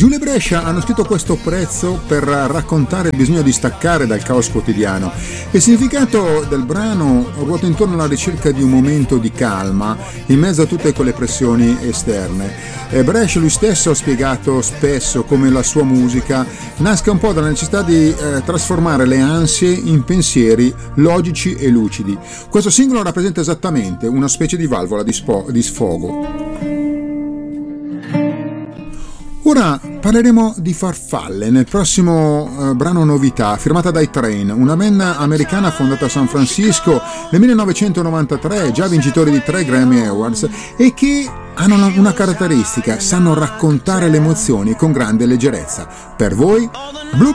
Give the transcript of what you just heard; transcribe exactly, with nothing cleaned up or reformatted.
Giulia e Brescia hanno scritto questo pezzo per raccontare il bisogno di staccare dal caos quotidiano. Il significato del brano ruota intorno alla ricerca di un momento di calma in mezzo a tutte quelle pressioni esterne. E Brescia lui stesso ha spiegato spesso come la sua musica nasca un po' dalla necessità di eh, trasformare le ansie in pensieri logici e lucidi. Questo singolo rappresenta esattamente una specie di valvola di, spo- di sfogo. Ora parleremo di Farfalle nel prossimo eh, brano novità, firmata dai Train, una band americana fondata a San Francisco nel millenovecentonovantatré, già vincitori di tre Grammy Awards, e che hanno una, una caratteristica: sanno raccontare le emozioni con grande leggerezza. Per voi, Blue